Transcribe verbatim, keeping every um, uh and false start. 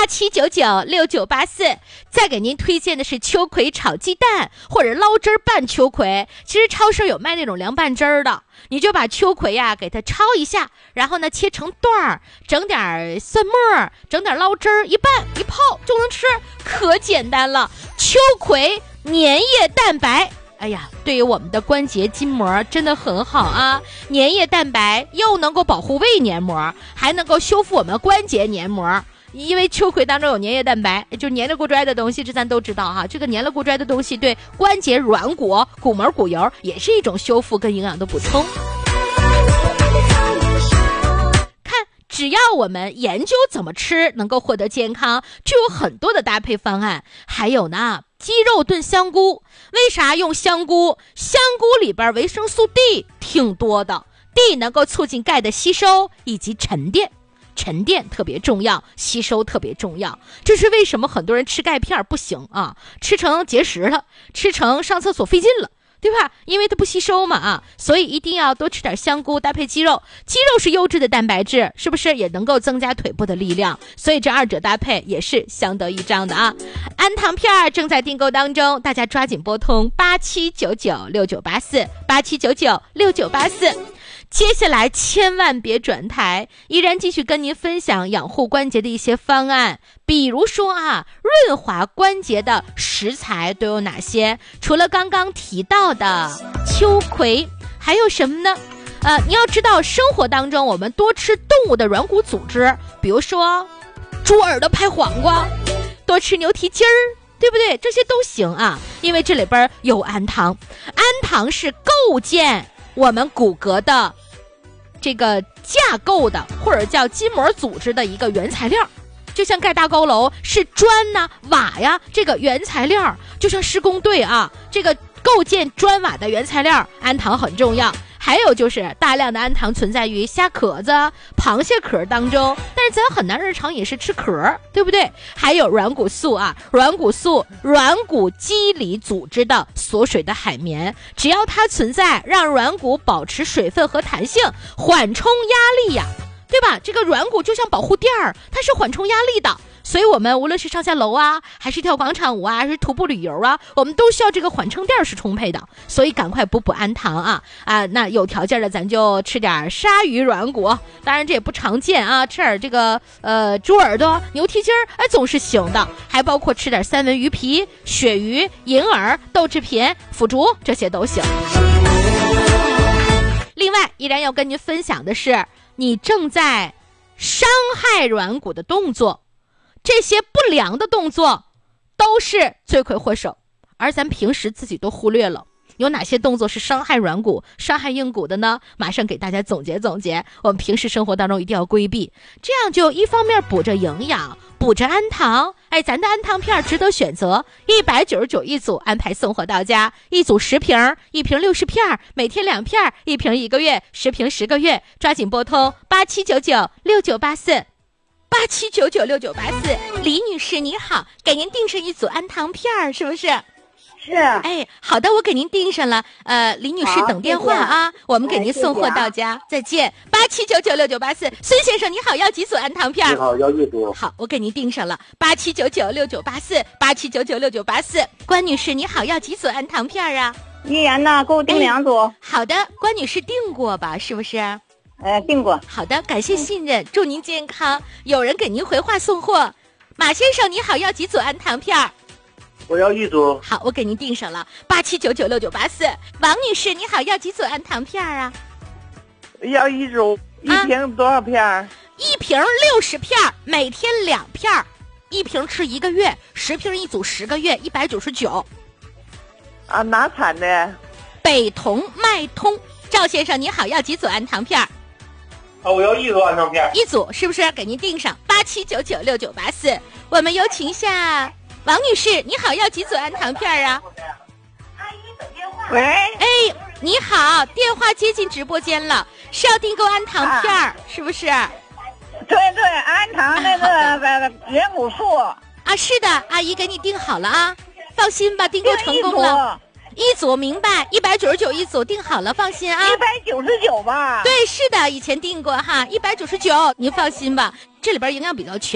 七九九六九八四。再给您推荐的是秋葵炒鸡蛋，或者捞汁拌秋葵。其实超市有卖那种凉拌汁儿的，你就把秋葵呀、啊、给它焯一下，然后呢切成段儿，整点蒜末，整点捞汁儿，一拌一泡就能吃，可简单了。秋葵粘液蛋白，哎呀，对于我们的关节筋膜真的很好啊！粘液蛋白又能够保护胃黏膜，还能够修复我们关节黏膜。因为秋葵当中有粘液蛋白，就粘了骨拽的东西，这咱都知道哈。这个粘了骨拽的东西对关节软骨、骨膜、骨油也是一种修复跟营养的补充。看，只要我们研究怎么吃能够获得健康，就有很多的搭配方案。还有呢，鸡肉炖香菇，为啥用香菇？香菇里边维生素 D 挺多的 ，D 能够促进钙的吸收以及沉淀。沉淀特别重要，吸收特别重要，这是为什么很多人吃钙片不行啊，吃成结石了，吃成上厕所费劲了，对吧？因为它不吸收嘛啊，所以一定要多吃点香菇搭配鸡肉，鸡肉是优质的蛋白质，是不是也能够增加腿部的力量？所以这二者搭配也是相得益彰的啊。安糖片正在订购当中，大家抓紧拨通八七九九六九八四八七九九六九八四。接下来千万别转台，依然继续跟您分享养护关节的一些方案。比如说啊，润滑关节的食材都有哪些？除了刚刚提到的秋葵，还有什么呢？呃，你要知道，生活当中我们多吃动物的软骨组织，比如说猪耳朵拍黄瓜，多吃牛蹄筋儿，对不对？这些都行啊，因为这里边有氨糖。氨糖是构建我们骨骼的这个架构的，或者叫筋膜组织的一个原材料，就像盖大高楼是砖呐、瓦呀，这个原材料，就像施工队啊，这个构建砖瓦的原材料，氨糖很重要。还有就是大量的氨糖存在于虾壳子、螃蟹壳当中，但是咱很难日常也是吃壳，对不对？还有软骨素啊，软骨素，软骨肌理组织的锁水的海绵，只要它存在，让软骨保持水分和弹性，缓冲压力呀，对吧？这个软骨就像保护垫儿，它是缓冲压力的。所以我们无论是上下楼啊，还是跳广场舞啊，还是徒步旅游啊，我们都需要这个缓冲垫是充沛的，所以赶快补补氨糖啊啊！那有条件的咱就吃点鲨鱼软骨，当然这也不常见啊，吃点这个呃猪耳朵、牛蹄筋儿，哎总是行的，还包括吃点三文鱼皮、鳕鱼、银耳、豆制品、腐竹，这些都行。另外，依然要跟您分享的是，你正在伤害软骨的动作。这些不良的动作都是罪魁祸首，而咱平时自己都忽略了。有哪些动作是伤害软骨、伤害硬骨的呢？马上给大家总结总结，我们平时生活当中一定要规避，这样就一方面补着营养，补着氨糖。哎，咱的氨糖片值得选择，一百九十九一组，安排送货到家，一组十瓶，一瓶六十片，每天两片，一瓶一个月，十瓶十个月，抓紧拨通八七九九六九八四。八七九九六九八四，李女士你好，给您订上一组氨糖片儿，是不是？ 是。 哎，好的，我给您订上了。呃，李女士等电话啊，我们给您送货到家。再见。八七九九六九八四，孙先生你好，要几组氨糖片？ 你好，要一组。 好，我给您订上了。八七九九六九八四，八七九九六九八四。关女士你好，要几组氨糖片啊？ 依然呢，给我订两组。 哎、好的，关女士订过吧？是不是？ 呃，订过。 好的，感谢信任，祝您健康。有人给您回话送货。马先生你好，要几组氨糖片？ 我要一组。 好，我给您订上了。八七九九六九八四。王女士你好，要几组氨糖片啊？ 要一组。一瓶多少片？啊、 一瓶六十片，每天两片，一瓶吃一个月，十瓶一组十个月，一百九十九。 啊，哪产的？ 北同麦通。赵先生你好，要几组氨糖片？ 啊，我要一组氨糖片。 一组是不是？给您订上。八七九九六九八四。我们有请一下王女士，你好，要几组氨糖片啊？ 喂， 哎，你好，电话接进直播间了，是要订购氨糖片、啊、是不是？ 对对，氨糖那个软骨素啊，是的，阿姨给你订好了啊，放心吧，订购成功了。一组明白，一百九十九一组订好了，放心啊。 一百九十九吧？ 对，是的，以前订过哈，一百九十九，您放心吧，这里边营养比较全。